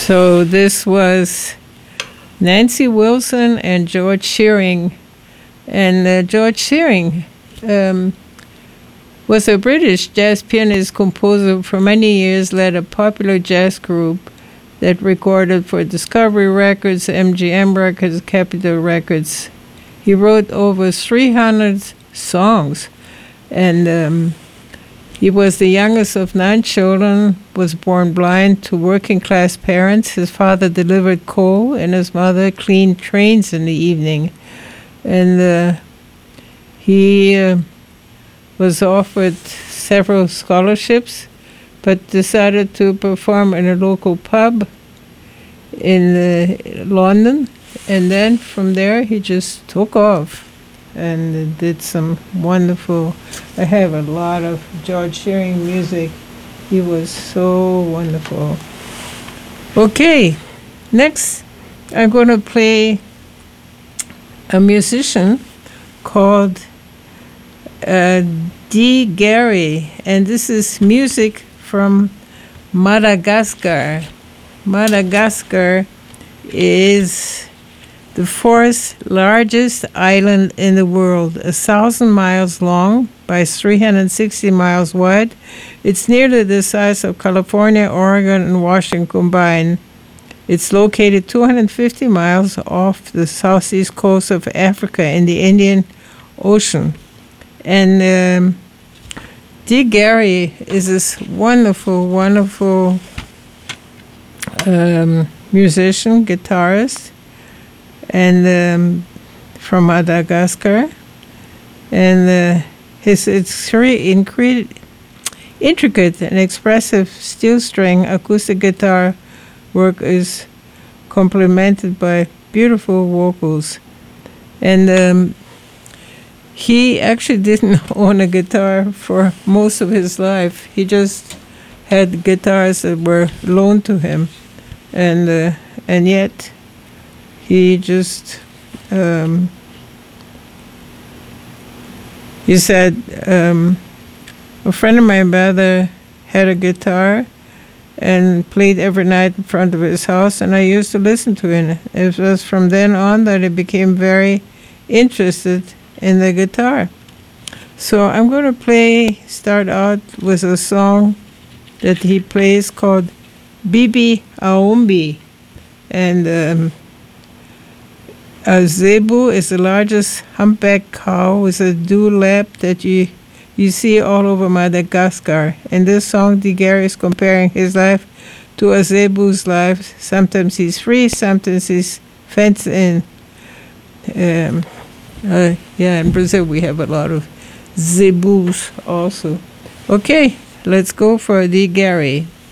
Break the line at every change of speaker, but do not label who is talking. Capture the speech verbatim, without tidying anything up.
So this was Nancy Wilson and George Shearing. And uh, George Shearing um, was a British jazz pianist composer for many years, led a popular jazz group that recorded for Discovery Records, M G M Records, Capitol Records. He wrote over three hundred songs, and um, he was the youngest of nine children, was born blind to working-class parents. His father delivered coal, and his mother cleaned trains in the evening. And uh, he uh, was offered several scholarships, but decided to perform in a local pub in uh, London. And then from there, he just took off and did some wonderful. I have a lot of George Shearing music. He was so wonderful. Okay, next I'm going to play a musician called uh, Dee Gary, and this is music from Madagascar. Madagascar is the fourth largest island in the world, a thousand miles long by three hundred sixty miles wide. It's nearly the size of California, Oregon, and Washington combined. It's located two hundred fifty miles off the southeast coast of Africa in the Indian Ocean. And um, Dee Gary is this wonderful, wonderful um, musician, guitarist, and um, from Madagascar, and uh, his it's very incre- intricate and expressive steel string acoustic guitar work is complemented by beautiful vocals. And um, he actually didn't own a guitar for most of his life. He just had guitars that were loaned to him, and uh, and yet he just um, he said um, a friend of my brother had a guitar and played every night in front of his house, and I used to listen to it. It was from then on that I became very interested in the guitar. So I'm going to play, start out with a song that he plays called Bibi Aombi. And um, a zebu is the largest humpback cow with a dewlap that you you see all over Madagascar. In this song, Dee Gary is comparing his life to a zebu's life. Sometimes he's free, sometimes he's fenced in. Um, uh, yeah, in Brazil we have a lot of zebus also. Okay, let's go for Dee Gary.